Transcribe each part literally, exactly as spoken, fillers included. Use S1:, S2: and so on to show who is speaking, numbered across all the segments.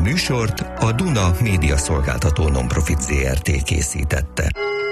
S1: műsort a Duna Média Szolgáltató Nonprofit zé er té készítette.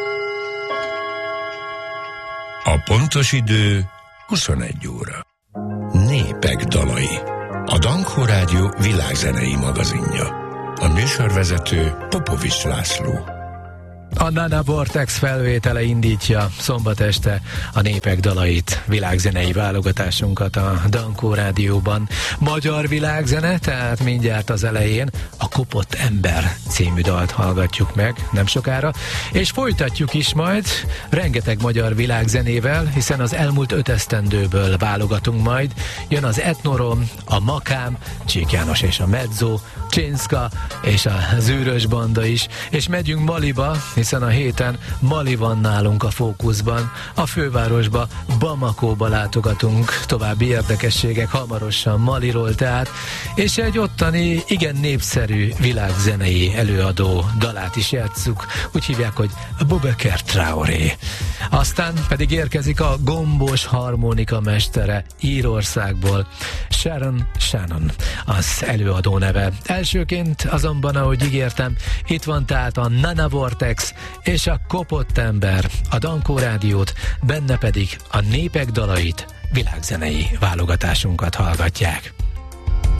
S2: A pontos idő huszonegy óra. Népek dalai. A Dankó Rádió világzenei magazinja. A műsorvezető Popovics László.
S3: A Nana Vortex felvétele indítja szombat este a Népek dalait, világzenei válogatásunkat a Dankó Rádióban. Magyar világzene, tehát mindjárt az elején a Kopott ember című dalt hallgatjuk meg nem sokára, és folytatjuk is majd rengeteg magyar világzenével, hiszen az elmúlt öt esztendőből válogatunk majd. Jön az Etnorom, a Makám, Csík János és a Mezzo, Csinszka és a Zűrös Banda is, és megyünk Maliba, hiszen a héten Mali van nálunk a fókuszban, a fővárosba, Bamakóba látogatunk, további érdekességek hamarosan Maliról tehát, és egy ottani igen népszerű világzenei előadó dalát is játsszuk, úgy hívják, hogy Boubacar Traoré. Aztán pedig érkezik a gombos harmonika mestere Írországból, Sharon Shannon az előadó neve. Elsőként azonban, ahogy ígértem, itt van tehát a Nana Vortex és a Kopott ember, a Dankó Rádiót, benne pedig a Népek dalait, világzenei válogatásunkat hallgatják.